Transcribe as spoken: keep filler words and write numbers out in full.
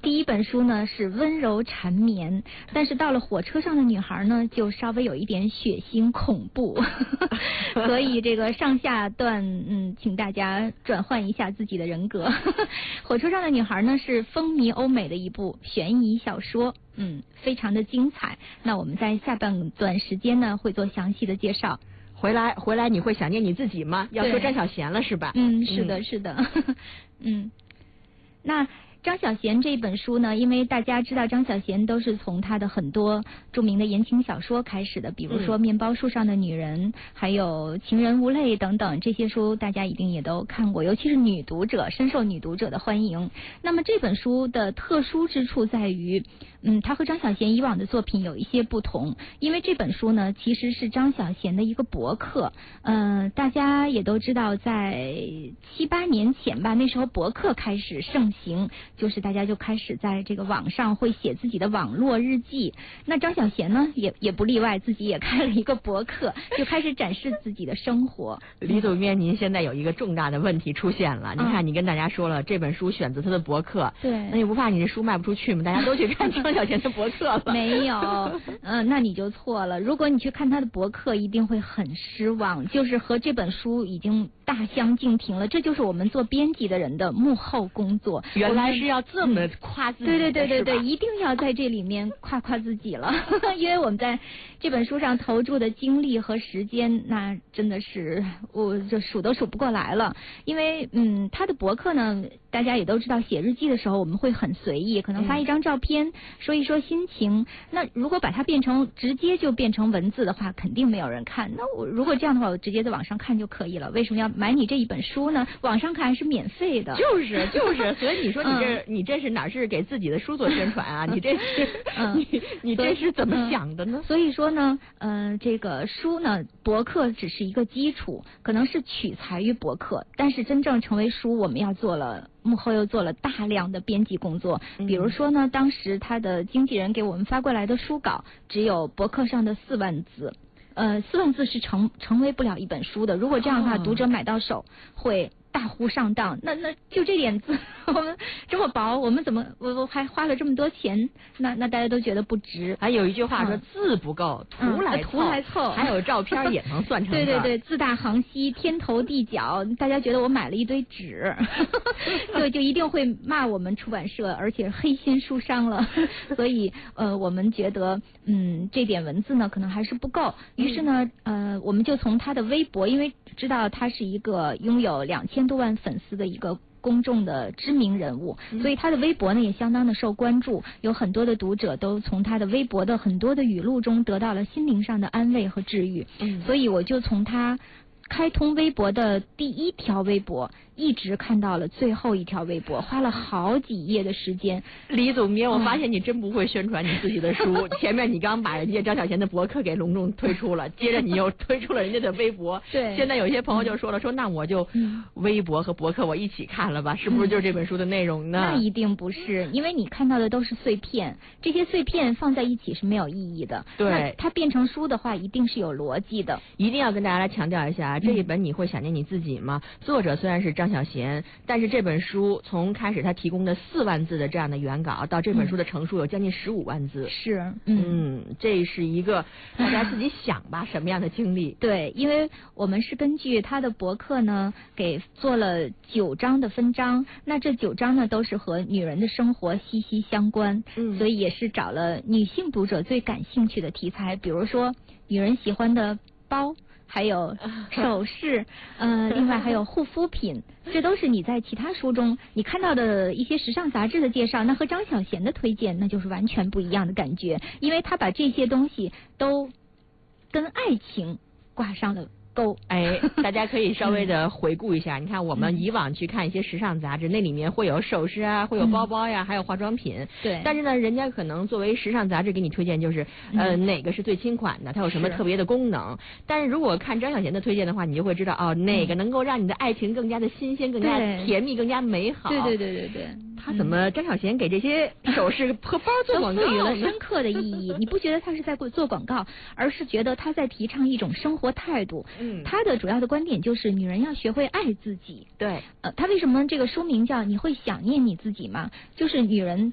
第一本书呢是温柔缠绵，但是到了火车上的女孩呢，就稍微有一点血腥恐怖，所以这个上下段，嗯，请大家转换一下自己的人格。火车上的女孩呢是风靡欧美的一部悬疑小说，嗯，非常的精彩。那我们在下半段时间呢会做详细的介绍。 回来回来你会想念你自己吗？要说张小娴了是吧？ 嗯，是的，是的，嗯，那。张小娴这本书呢，因为大家知道张小娴都是从她的很多著名的言情小说开始的，比如说《面包树上的女人》，还有《情人无泪》等等，这些书大家一定也都看过，尤其是女读者深受女读者的欢迎。那么这本书的特殊之处在于，嗯，它和张小娴以往的作品有一些不同，因为这本书呢其实是张小娴的一个博客，呃，大家也都知道，在七八年前吧，那时候博客开始盛行。就是大家就开始在这个网上会写自己的网络日记，那张小娴呢也也不例外，自己也开了一个博客，就开始展示自己的生活。 李总编，您现在有一个重大的问题出现了，您看你跟大家说了这本书选择他的博客， 对， 那你不怕你这书卖不出去吗？大家都去看张小娴的博客了。 没有，嗯、呃，那你就错了。如果你去看他的博客，一定会很失望，就是和这本书已经大相径庭了。这就是我们做编辑的人的幕后工作。 原来是要这么夸自己、嗯， 对对对对对，一定要在这里面夸夸自己了，因为我们在这本书上投注的精力和时间，那真的是我就数都数不过来了。因为嗯，他的博客呢，大家也都知道，写日记的时候我们会很随意，可能发一张照片，嗯、说一说心情。那如果把它变成直接就变成文字的话，肯定没有人看。那我如果这样的话，我直接在网上看就可以了。为什么要买你这一本书呢？网上看还是免费的。 就是就是，所以你说你这、嗯、你这是哪是给自己的书做宣传啊？你这是、嗯、你你这是怎么想的呢？ 所以说呢，呃，这个书呢，博客只是一个基础，可能是取材于博客，但是真正成为书，我们要做了。幕后又做了大量的编辑工作，比如说呢，当时他的经纪人给我们发过来的书稿只有博客上的四万字，呃，四万字是成成为不了一本书的。如果这样的话，读者买到手会大呼上当。那那就这点字，我们这么薄，我们怎么我我还花了这么多钱？那那大家都觉得不值。 还有一句话说，嗯、字不够，图来图来凑， 还有照片也能算成。 对对对，字大行稀，天头地脚，大家觉得我买了一堆纸，就就一定会骂我们出版社，而且黑心书商了。所以呃，我们觉得嗯，这点文字呢可能还是不够。于是呢，呃，我们就从他的微博，因为知道他是一个拥有两千多万粉丝的一个公众的知名人物，所以他的微博呢也相当的受关注，有很多的读者都从他的微博的很多的语录中得到了心灵上的安慰和治愈。嗯，所以我就从他开通微博的第一条微博一直看到了最后一条微博，花了好几页的时间。 李总编，我发现你真不会宣传你自己的书。嗯、前面你刚把人家张小娴的博客给隆重推出了，接着你又推出了人家的微博。对，现在有些朋友就说了，说那我就微博和博客我一起看了吧，是不是就是这本书的内容呢？ 那一定不是，因为你看到的都是碎片，这些碎片放在一起是没有意义的。 对， 它变成书的话，一定是有逻辑的。 一定要跟大家来强调一下，这一本你会想念你自己吗？嗯、作者虽然是张小娴，但是这本书从开始他提供的四万字的这样的原稿，到这本书的成书有将近十五万字。 是， 嗯，嗯这是一个大家自己想吧，什么样的经历？ 对，因为我们是根据他的博客呢，给做了九章的分章，那这九章呢都是和女人的生活息息相关，嗯，所以也是找了女性读者最感兴趣的题材，比如说女人喜欢的包。还有首饰，呃，另外还有护肤品，这都是你在其他书中你看到的一些时尚杂志的介绍，那和张小娴的推荐那就是完全不一样的感觉，因为他把这些东西都跟爱情挂上了勾。 哎，大家可以稍微的回顾一下，你看我们以往去看一些时尚杂志，那里面会有首饰啊，会有包包呀，还有化妆品。 对。 但是呢，人家可能作为时尚杂志给你推荐就是呃哪个是最新款的，它有什么特别的功能。但是如果看张小娴的推荐的话，你就会知道哦，哪个能够让你的爱情更加的新鲜、更加甜蜜、更加美好。 对对对对对。 他怎么张小娴给这些首饰和包做广告赋予了深刻的意义？你不觉得他是在做广告，而是觉得他在提倡一种生活态度。嗯，他的主要的观点就是女人要学会爱自己。 对， 呃，他为什么这个书名叫你会想念你自己吗？就是女人